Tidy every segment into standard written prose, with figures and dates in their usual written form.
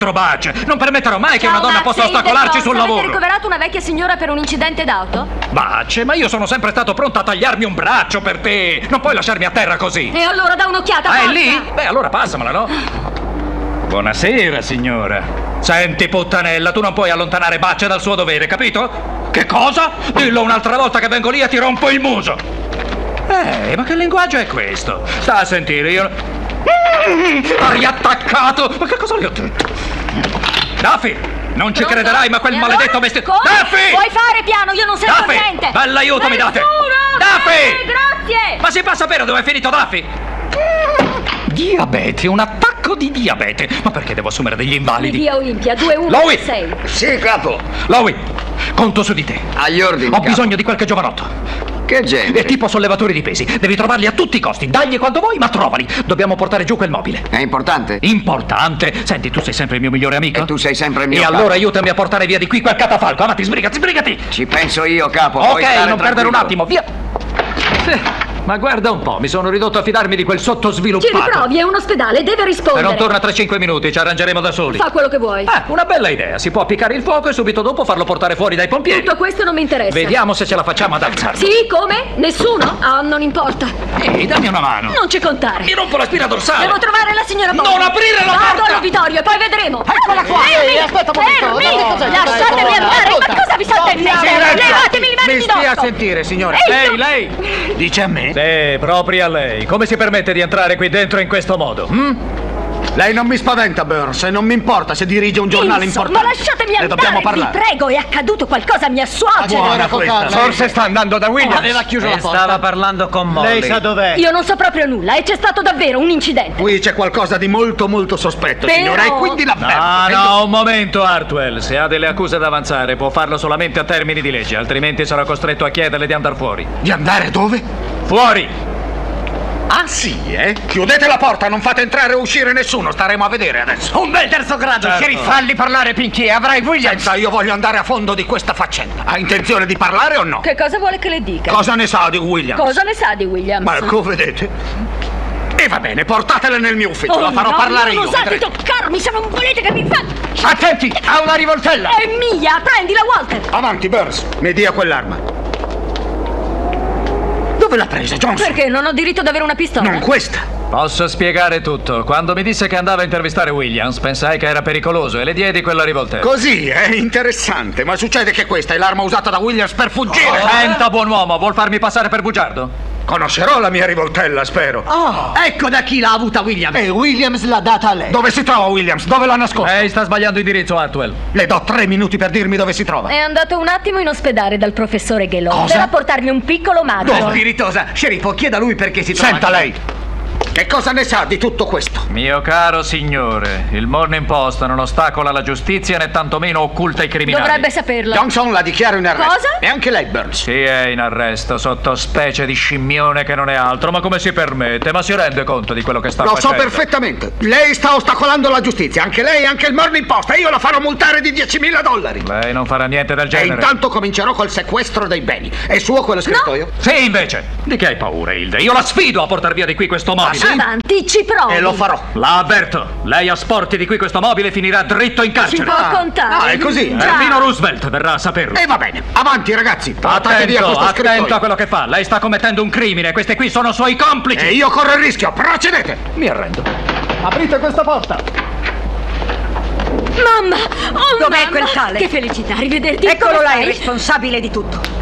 bace. Non permetterò mai che una donna possa ostacolarci sul lavoro. Avete ricoverato una vecchia signora per un incidente d'auto? Bace, ma io sono sempre stato pronto a tagliarmi un braccio per te. Non puoi lasciarmi a terra così. E allora da un'occhiata, Ah, forza! è lì? Beh, allora passamela, no? Buonasera, signora. Senti, puttanella, tu non puoi allontanare Bace dal suo dovere, capito? Che cosa? Dillo un'altra volta che vengo lì e ti rompo il muso. Ma che linguaggio è questo? Sta a sentire, io... Ha riattaccato! Ma che cosa gli ho detto? Daffy! Non ci crederai, ma quel maledetto vestito... Daffy! Puoi fare piano, io non sento niente! Bell'aiuto mi date! Daffy! Grazie! Ma si fa sapere dove è finito Daffy? Diabete, un attacco di diabete. Ma perché devo assumere degli invalidi? Via Olimpia, 2166. Sì, capo. Lowy, conto su di te. Agli ordini, Ho capo. bisogno di qualche giovanotto. Che gente? È tipo sollevatori di pesi. Devi trovarli a tutti i costi. Dagli quando vuoi, ma trovali. Dobbiamo portare giù quel mobile. È importante? Importante. Senti, tu sei sempre il mio migliore amico. E tu sei sempre il mio E capo. allora aiutami a portare via di qui quel catafalco. Avanti, sbrigati, sbrigati. Ci penso io, capo. Ok, Puoi stare non perdere un tranquillo. attimo, via. Ma guarda un po', mi sono ridotto a fidarmi di quel sottosviluppato. Ci riprovi, è un ospedale, deve Se rispondere. non torna tra 5 minuti, ci arrangeremo da soli. Fa quello che vuoi. Una bella idea. Si può appiccare il fuoco e subito dopo farlo portare fuori dai pompieri. Tutto questo non mi interessa. Vediamo se ce la facciamo ad alzarlo. Sì, come? Nessuno? Ah, non importa. Ehi, dammi una mano. Non ci contare. Mi rompo la spina dorsale. Devo trovare la signora Bond. Non aprire la Vado porta! all'obitorio e poi vedremo. Eccola qua! Fermi! Aspetta un momento! Fermi! No, cos'è? Lasciatemi Dai, andare! ascolta. Ma cosa vi state in mente? Levatemi le mani Mi di stia a dosso! sentire, signore. Ehi, Lei? Dice a me? Sì, proprio a lei. Come si permette di entrare qui dentro in questo modo? Lei non mi spaventa, Burns, e non mi importa se dirige un giornale Insomma, importante. lasciatemi Ne andare! dobbiamo parlare. Vi prego, è accaduto qualcosa a mia suocera! Buona questa. Forse sta andando da Williams. Aveva chiuso la porta. Stava parlando con Molly. Lei sa dov'è? Io non so proprio nulla e c'è stato davvero un incidente. Qui c'è qualcosa di molto molto sospetto, Però- signora, e quindi l'avverto. Ah, Credo- no, un momento, Hartwell. Se ha delle accuse da avanzare, può farlo solamente a termini di legge, altrimenti sarà costretto a chiederle di andare fuori. Di andare dove? Fuori! Ah, sì, eh? Chiudete la porta, non fate entrare o uscire nessuno, staremo a vedere adesso. Un bel terzo grado, Certo. sheriff, falli parlare Pinky, avrai Williams. Senta, io voglio andare a fondo di questa faccenda. Ha intenzione di parlare o no? Che cosa vuole che le dica? Cosa ne sa di Williams? Cosa ne sa di Williams? Ma ecco, vedete? E va bene, portatela nel mio ufficio, la farò no, parlare non io. osate vedrete. toccarmi se non volete che vi faccia! Attenti, ha una rivoltella! È mia! Prendila, Walter! Avanti, Burns, mi dia quell'arma. Dove l'ha presa, Johnson? Perché non ho diritto ad avere una pistola? Non questa. Posso spiegare tutto. Quando mi disse che andava a intervistare Williams, pensai che era pericoloso e le diedi quella rivoltella. Così, è interessante, ma succede che questa è l'arma usata da Williams per fuggire. Senta, buon uomo, vuol farmi passare per bugiardo? Conoscerò la mia rivoltella, spero. Ecco da chi l'ha avuta Williams. E Williams l'ha data a lei. Dove si trova Williams? Dove l'ha nascosta? Lei sta sbagliando indirizzo, Hartwell. Le do 3 minuti per dirmi dove si trova. È andato un attimo in ospedale dal professore Ghelò. Cosa? Per apportarmi un piccolo maggio. Spiritosa, sceriffo, chieda a lui perché si trova. Senta lei. Che cosa ne sa di tutto questo? Mio caro signore, il Morning Post non ostacola la giustizia né tantomeno occulta i criminali. Dovrebbe saperlo. Johnson la dichiaro in arresto. Cosa? E anche lei, Burns. Sì, è in arresto, sotto specie di scimmione che non è altro. Ma come si permette? Ma si rende conto di quello che sta Lo so facendo? perfettamente. Lei sta ostacolando la giustizia. Anche lei e anche il Morning Post. E io la farò multare di $10.000. Lei non farà niente del E genere. intanto comincerò col sequestro dei beni. È suo quello scrittoio? Sì, invece. Di che hai paura, Hilde? Io la sfido a portar via di qui questo mobile. sì? Avanti, ci provi. E lo farò. La avverto. Lei a sporti di qui questo mobile finirà dritto in Si carcere. può contare. Ah, è così? Già. Perfino Roosevelt verrà a saperlo. E va bene. Avanti, ragazzi. Portate via questo Attento scrittoio. a quello che fa. Lei sta commettendo un crimine. Questi qui sono suoi complici. E io corro il rischio. Procedete. Mi arrendo. Aprite questa porta. Mamma! Oh, Dov'è mamma! quel tale? Che felicità, rivederti. Eccolo Come là, stai? il responsabile di tutto.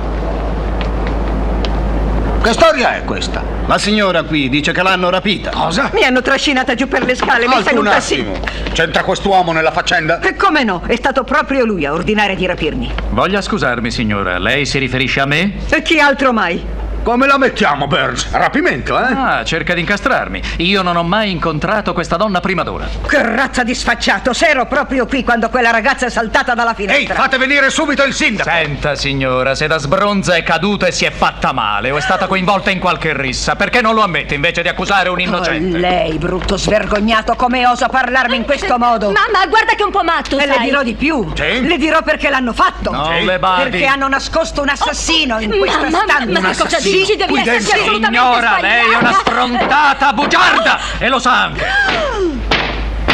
Che storia è questa? La signora qui dice che l'hanno rapita. Cosa? Mi hanno trascinata giù per le scale, mi è Alto un venuta sì. attimo. C'entra quest'uomo nella faccenda? E come no? È stato proprio lui a ordinare di rapirmi. Voglia scusarmi, signora. Lei si riferisce a me? E chi altro mai? Come la mettiamo, Burns? Rapimento, eh? Ah, cerca di incastrarmi. Io non ho mai incontrato questa donna prima d'ora. Che razza di sfacciato! Se ero proprio qui quando quella ragazza è saltata dalla Ehi, finestra. fate venire subito il sindaco. Senta, signora, se da sbronza è caduta e si è fatta male o è stata coinvolta in qualche rissa, perché non lo ammette invece di accusare un innocente? Oh, lei, brutto svergognato, come osa parlarmi in questo modo? Mamma, guarda che è un po' matto, E sai. le dirò di più. Sì? Le dirò perché l'hanno fatto. Non le badi. Perché hanno nascosto un assassino in questa Mamma, stanza. ma che cosa Sì, dici? Devi qui esserci dentro. assolutamente Signora, lei è una sbagliata. sfrontata bugiarda e lo sa anche.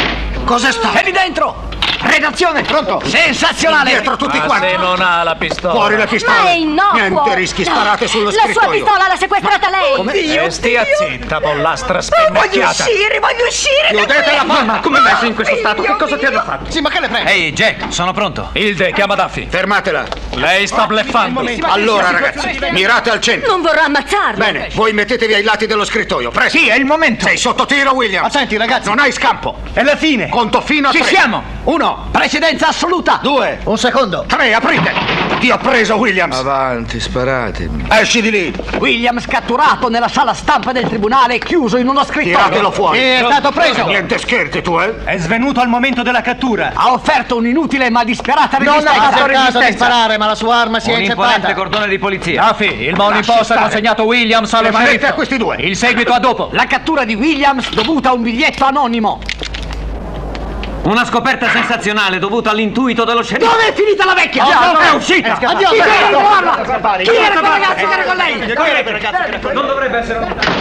Cos'è stato? È lì dentro! Redazione! Pronto? Sensazionale! Dietro tutti Ma quanti. se non ha la pistola. Fuori le pistole. Ma è innocuo! Niente rischi, sparate sullo La sua scrittoio. pistola l'ha sequestrata lei! Stia zitta, pollastra spennacchiata. voglio uscire! Chiudete la porta. Come messo in questo stato? Che cosa ti hanno fatto? Sì, ma che le prende? Ehi, Jack, sono pronto. Hilde, chiama Duffy. Fermatela. Lei sta bleffando. Allora, ragazzi, mirate al centro. Non vorrà ammazzarlo! Bene, voi mettetevi ai lati dello scrittoio. Presto. Sì, è il momento. Sei sotto tiro, Williams. Attenti, ragazzi. Non hai scampo. È la fine. Conto fino a Ci 3. siamo. 1, Precedenza assoluta. 2, Un secondo. 3, aprite. Ti ho preso, Williams. Avanti, sparatemi. Esci di lì. Williams catturato nella sala stampa del tribunale, chiuso in uno scrittoio. Tiratelo fuori. È stato preso. Niente scherzi, tu, eh? È svenuto al momento della cattura. Ha offerto un'inutile ma disperata Non resistenza. ha fatto caso di sparare, ma la sua arma si è inceppata. cordone di polizia. Duffy, il Morning Post ha consegnato Williams allo Rimanete sceriffo. a questi due. Il seguito a dopo. La cattura di Williams dovuta a un biglietto anonimo. Una scoperta sensazionale dovuta all'intuito dello sceriffo. Dove è finita la vecchia? È uscita. Addio, Chi addio. era a trovarla? Chi era quel ragazzo che era con lei? Non dovrebbe essere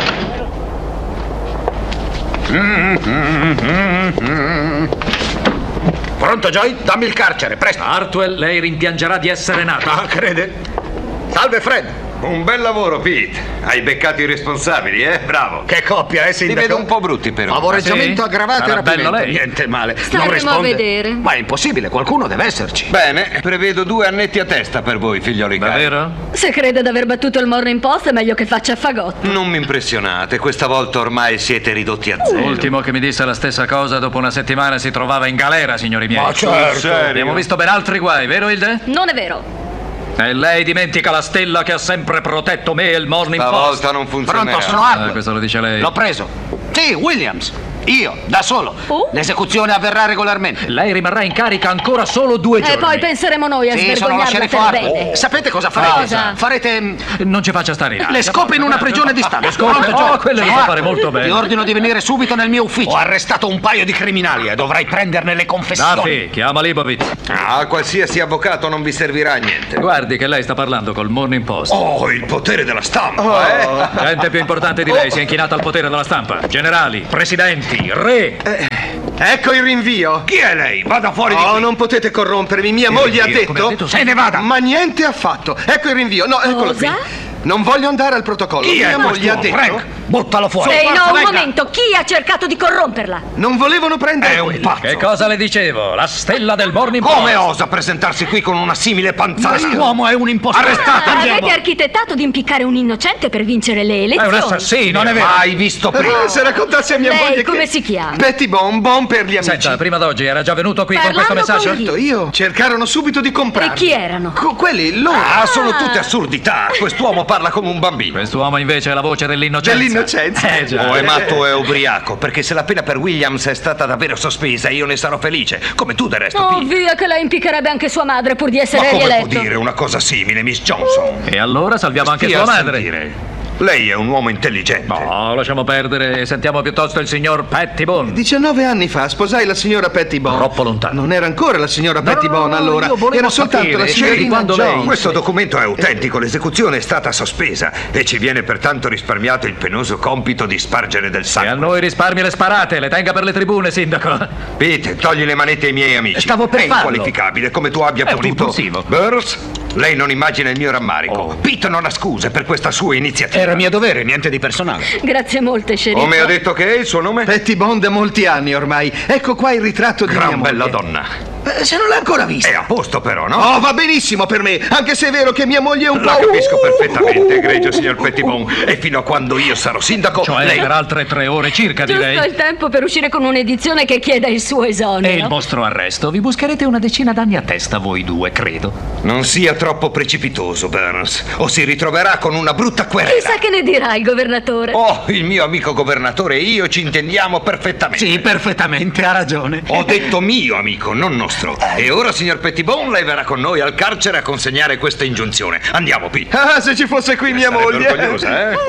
Pronto, Joy? Dammi il carcere, presto. Hartwell, lei rimpiangerà di essere nato. Ah, crede? Salve, Fred. Un bel lavoro, Pete. Hai beccato i responsabili, Bravo. Che coppia, Ti sindaco? vedo un po' brutti, però. Favoreggiamento Ah, sì? aggravato e Sarà bello rapimento. lei. Niente male. Staremo non risponde. a vedere. Ma è impossibile, qualcuno deve esserci. Bene, prevedo 2 annetti a testa per voi, figlioli cari. Davvero? Se crede di aver battuto il Morning Post è meglio che faccia fagotto. Non mi impressionate, questa volta ormai siete ridotti a zero. L'ultimo che mi disse la stessa cosa dopo una settimana si trovava in galera, signori miei. Ma certo. Serio? Abbiamo visto ben altri guai, vero Hilde? Non è vero. E lei dimentica la stella che ha sempre protetto me e il Morning Post. Stavolta non funzionerà. Pronto, sono Hartwell. Questo lo dice lei. L'ho preso. Sì, Williams. Io, da solo. Oh? L'esecuzione avverrà regolarmente. Lei rimarrà in carica ancora solo 2 giorni. E poi penseremo noi a Sì, sono lo svergognarla sceriffo per Hartwell. bene. Sapete cosa farete? Cosa? Farete Non ci faccia stare in aria. le scope in una prigione distante. Le scope? Pronto, Joe? Oh, quelle le Sono sa fare Hartwell. molto bene. Ti ordino di venire subito nel mio ufficio. Ho arrestato un paio di criminali e dovrai prenderne le confessioni. Duffy, chiama Leibovitz. Ah, qualsiasi avvocato non vi servirà a niente. Guardi che lei sta parlando col Morning Post. Oh, il potere della stampa, Gente più importante di lei si è inchinata al potere della stampa. Generali, presidenti, re. Ecco il rinvio. Chi è lei? Vada fuori di Oh, qui. non potete corrompermi. Mia moglie ha rinvio? Come detto... ha detto, Se ne vada. Ma niente affatto. Ecco il rinvio. No, eccolo qui. Cosa? Non voglio andare al protocollo. Chi è Mia moglie ha quest'uomo? detto... Frank, buttalo fuori. Ehi, no, un venga. momento. Chi ha cercato di corromperla? Non volevano prendere È un quello. pazzo. Che cosa le dicevo? La stella del Morning Post. Come osa presentarsi qui con una simile panzana? Quest'uomo è un impostore. Arrestate, Avete architettato di impiccare un innocente per vincere le È elezioni. un assassino. Non è vero. Mai visto prima. Se raccontassi a mia Lei moglie come che... si chiama? Betty Bon per gli amici. Senta, prima d'oggi era già venuto qui con questo Parlando messaggio? con Certo, io. Cercarono subito di comprarli. E chi erano? Quelli, loro. Ah, sono tutte assurdità. Quest'uomo parla come un bambino. Quest'uomo invece è la voce dell'innocenza. Dell'innocenza. già. O è matto o è ubriaco, perché se la pena per Williams è stata davvero sospesa, io ne sarò felice, come tu del resto, Oh, Pete. via, che lei impiccherebbe anche sua madre pur di Ma essere come può rieletto. dire una cosa simile, Miss Johnson? E allora salviamo anche Stia sua a madre. sentire. Lei è un uomo intelligente. No, lasciamo perdere e sentiamo piuttosto il signor Pettibone. 19 anni fa sposai la signora Pettibone. Troppo lontano. Non era ancora la signora Pettibone allora. io volevo Era soltanto sapere, la sì, signorina quando lei- Jones. Questo documento è autentico, l'esecuzione è stata sospesa e ci viene pertanto risparmiato il penoso compito di spargere del E a sangue. noi risparmi le sparate, le tenga per le tribune, sindaco. Pete, togli le manette ai miei amici. Stavo per È farlo. inqualificabile, come tu abbia È un potuto. impulsivo. Burroughs, lei non immagina il mio rammarico. Pete non ha scuse per questa sua iniziativa. Era mio dovere, niente di personale. Grazie molte, sceriffo. Come ha detto che è il suo nome? Pettibone da molti anni ormai. Ecco qua il ritratto di mia Gran bella moglie. donna. Se non l'ha ancora vista. È a posto però, no? Oh, va benissimo per me, anche se è vero che mia moglie è un La po'... capisco perfettamente, egregio signor Pettibone. E fino a quando io sarò sindaco, Cioè lei... per altre 3 ore circa, Giusto direi. il tempo per uscire con un'edizione che chieda il suo esonero. E il vostro arresto. Vi buscherete una decina d'anni a testa voi due, credo. Non sia troppo precipitoso, Burns, o si ritroverà con una brutta querela. Chissà che ne dirà il governatore. Oh, il mio amico governatore e io ci intendiamo perfettamente. Sì, perfettamente, ha ragione. Ho detto mio amico, non nostro. E ora, signor Pettibone, lei verrà con noi al carcere a consegnare questa ingiunzione. Andiamo, Pete. Ah, se ci fosse qui mia Sarebbe moglie. orgogliosa, eh?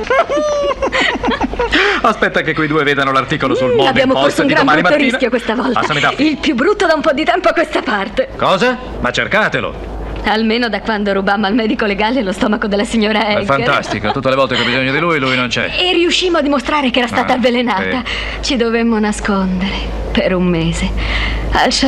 Aspetta che quei due vedano l'articolo sul Morning Abbiamo Post corso un di gran domani brutto mattina. rischio questa volta. Passami Duffy. Il più brutto da un po' di tempo a questa parte. Cosa? Ma cercatelo. Almeno da quando rubammo al medico legale lo stomaco della signora È Elker. fantastico, tutte le volte che ho bisogno di lui non c'è. E riuscimmo a dimostrare che era stata avvelenata. sì. Ci dovemmo nascondere per un mese. Al